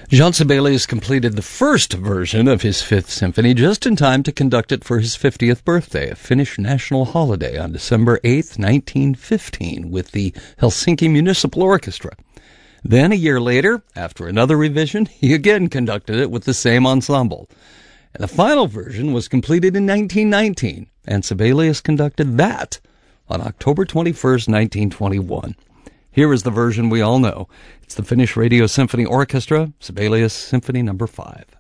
Jean Sibelius completed the first version of his Fifth Symphony just in time to conduct it for his 50th birthday, a Finnish national holiday, on December 8th, 1915, with the Helsinki Municipal Orchestra. Then, a year later, after another revision, he again conducted it with the same ensemble. And the final version was completed in 1919, and Sibelius conducted that on October 21st, 1921. Here is the version we all know. It's the Finnish Radio Symphony Orchestra, Sibelius Symphony No. 5.